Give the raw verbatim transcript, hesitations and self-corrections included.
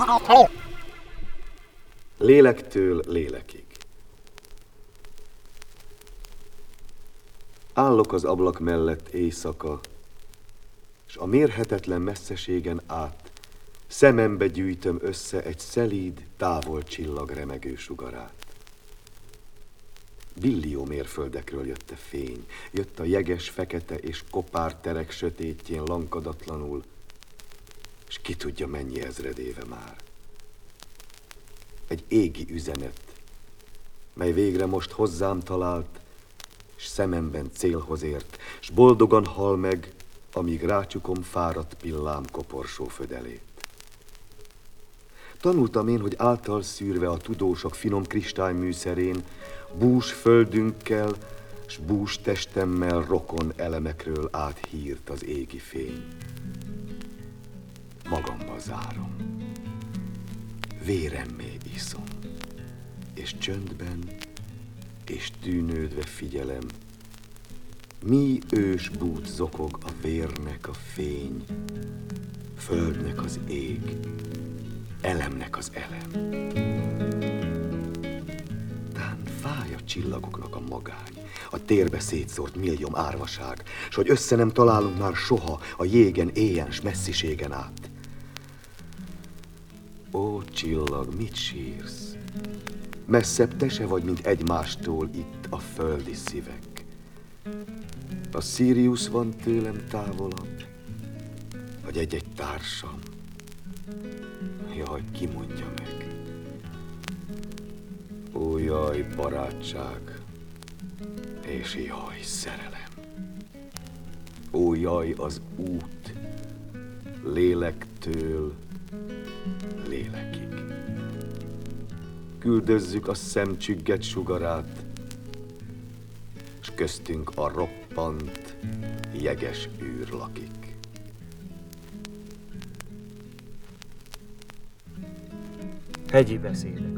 Lélektől lélekig. Állok az ablak mellett éjszaka, s a mérhetetlen messzeségen át szemembe gyűjtöm össze egy szelíd, távol csillag remegő sugarát. Billió mérföldekről jött a fény, jött a jeges, fekete és kopár terek sötétjén lankadatlanul, s ki tudja mennyi ezredéve már. Egy égi üzenet, mely végre most hozzám talált, s szememben célhoz ért, s boldogan hal meg, amíg rácsukom fáradt pillám koporsó födelét. Tanultam én, hogy által szűrve a tudósok finom kristályműszerén, bús földünkkel, s bús testemmel rokon elemekről át hírt az égi fény. Magamba zárom, véremmé iszom, és csöndben, és tűnődve figyelem, mi ős bút zokog a vérnek a fény, földnek az ég, elemnek az elem. Tán fáj a csillagoknak a magány, a térbe szétszórt millióm árvaság, s hogy össze nem találunk már soha a jégen, éjjel, s messziségen át. Ó, csillag, mit sírsz? Messzebb te se vagy, mint egymástól itt a földi szívek. A Sirius van tőlem távolabb, vagy egy-egy társam? Jaj, ki mondja meg? Ó, jaj, barátság, és jaj, szerelem. Ó, jaj, az út, lélektől lélekig. Küldözzük a szemcsügget sugarát, s köztünk a roppant, jeges űr lakik. Hegyi beszédek.